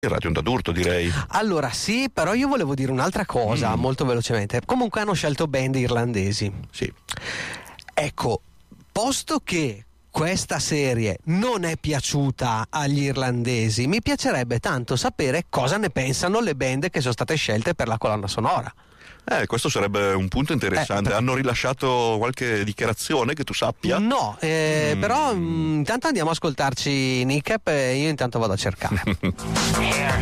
Radio Onda d'Urto, direi. Allora sì, però io volevo dire un'altra cosa molto velocemente. Comunque hanno scelto band irlandesi. Sì. Ecco, posto che questa serie non è piaciuta agli irlandesi, mi piacerebbe tanto sapere cosa ne pensano le band che sono state scelte per la colonna sonora. Questo sarebbe un punto interessante. Hanno rilasciato qualche dichiarazione che tu sappia? No, però intanto andiamo a ascoltarci Nick e io intanto vado a cercare.